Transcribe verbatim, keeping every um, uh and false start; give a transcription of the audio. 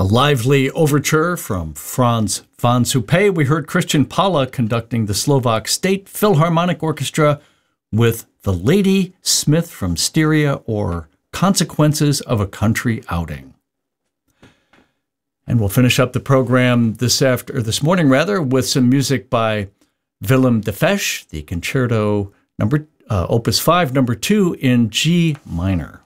lively overture from Franz von Suppé. We heard Christian Palla conducting the Slovak State Philharmonic Orchestra with The Lady Smith from Styria, or Consequences of a Country Outing. And we'll finish up the program this after, or this morning rather, with some music by Willem de Fesch, the Concerto number uh, Opus five, number two in G minor.